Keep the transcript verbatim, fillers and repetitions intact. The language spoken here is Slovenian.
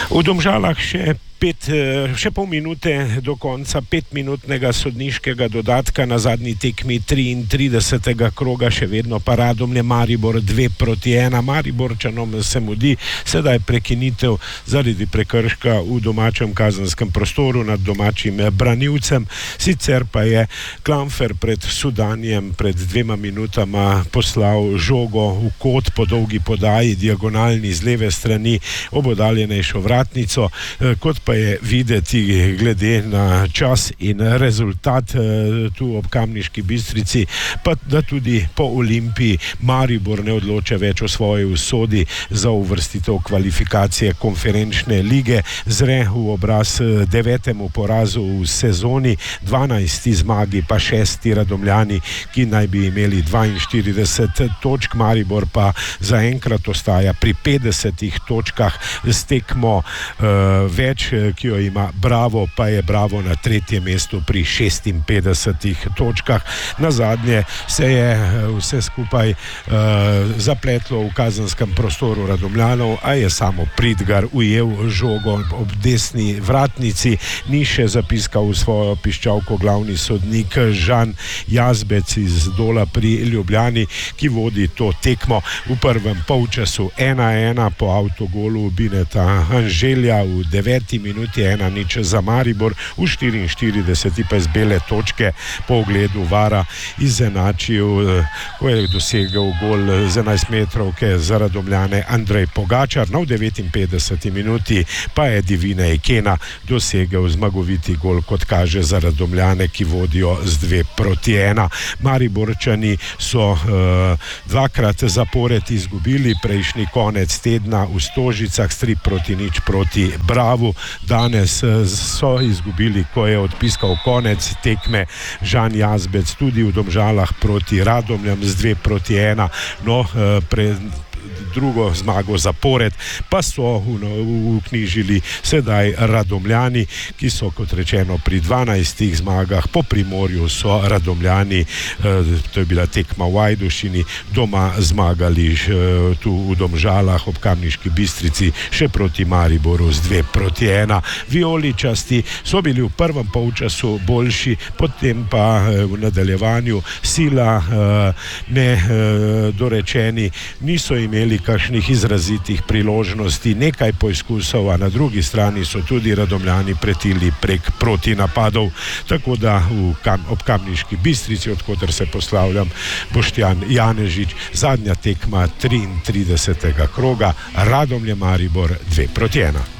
V Domžalah še Pet, še pol minute do konca petminutnega sodniškega dodatka na zadnji tekmi triintridesetega kroga, še vedno pa Radomlje Maribor dve proti ena. Mariborčanom se mudi sedaj prekinitev zaradi prekrška v domačem kazenskem prostoru nad domačim branilcem. Sicer pa je Klamfer pred Sudanjem pred dvema minutama poslal žogo v kot po dolgi podaji, diagonalni z leve strani ob oddaljenejšo vratnico, kot pa je videti glede na čas in rezultat tu ob Kamniški Bistrici, pa da tudi po Olimpiji Maribor ne odloča več o svoji usodi za uvrstitev kvalifikacije konferenčne lige. Zre v obraz devetemu porazu v sezoni, dvanajsti zmagi pa šesti Radomljani, ki naj bi imeli dvainštirideset točk. Maribor pa zaenkrat ostaja pri petdesetih točkah s tekmo uh, več, ki jo ima Bravo, pa je Bravo na tretjem mestu pri šestinpetdesetih točkah. Na zadnje se je vse skupaj uh, zapletlo v kazenskem prostoru Radomljanov, a je samo Pridgar ujel žogo ob desni vratnici. Ni še zapiskal v svojo piščalko glavni sodnik Žan Jazbec iz Dola pri Ljubljani, ki vodi to tekmo. V prvem polčasu ena ena po avtogolu Bineta Anželja, v deveti minuti ena nič za Maribor, v štiriinštirideseti pa iz bele točke po ogledu vara izenačil, ko je dosegel gol z enajst metrovke za Radomljane Andrej Pogačar. No, v devetinpetdeseti minuti pa je Divine Ikena dosegel zmagoviti gol, kot kaže, za Radomljane, ki vodijo z dve proti ena. Mariborčani so uh, dvakrat zapored izgubili, prejšnji konec tedna v Stožicah s tri proti nič proti Bravu. Danes so izgubili, ko je odpiskal konec tekme Žan Jazbec tudi v Domžalah proti Radomljam z dve proti ena. No, pre drugo zmago zapored pa so vknjižili sedaj Radomljani, ki so, kot rečeno, pri dvanajstih zmagah. Po Primorju so Radomljani, to je bila tekma v Ajdovščini, doma zmagali tu v Domžalah ob Kamniški Bistrici še proti Mariboru z dve proti ena. Vijoličasti so bili v prvem polčasu boljši, potem pa v nadaljevanju sila nedorečeni, niso imeli kakšnih izrazitih priložnosti, nekaj poizkusov, a na drugi strani so tudi Radomljani pretili prek protinapadov, tako da v Kam, ob Kamniški Bistrici, odkoter se poslavljam, Boštjan Janežič, zadnja tekma triintridesetega kroga, Radomlje Maribor dve proti ena.